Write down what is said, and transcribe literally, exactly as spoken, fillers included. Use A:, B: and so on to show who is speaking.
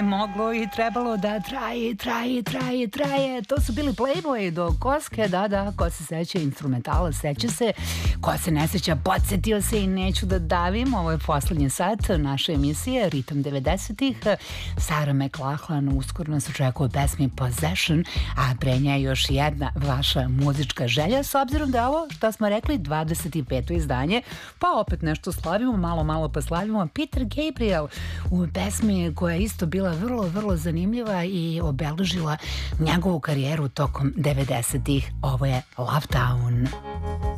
A: moglo i trebalo da traje, traje, traje, traje. To su bili Playboy do koske, da, da, ko se seća instrumentala, seća se, ko se ne seća, podsjetio se i neću da davim. Ovo je poslednji sat naše emisije Ritam devedesetih. Sarah McLachlan uskoro nas očekuje pesmi Possession, a pre nje još jedna vaša muzička želja, s obzirom da je ovo, što smo rekli, dvadeset peto izdanje, pa opet nešto slavimo, malo, malo pa slavimo. Peter Gabriel u pesmi koja je isto bila vrlo, vrlo zanimljiva i obeležila njegovu karijeru tokom devedesetih. Ovo je Love Town.